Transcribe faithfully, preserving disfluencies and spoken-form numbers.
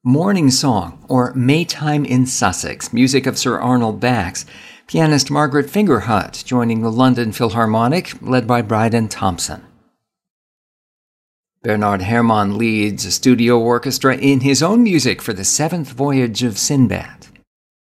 Morning Song, or Maytime in Sussex, music of Sir Arnold Bax. Pianist Margaret Fingerhut joining the London Philharmonic, led by Bryden Thompson. Bernard Herrmann leads a studio orchestra in his own music for the Seventh Voyage of Sinbad.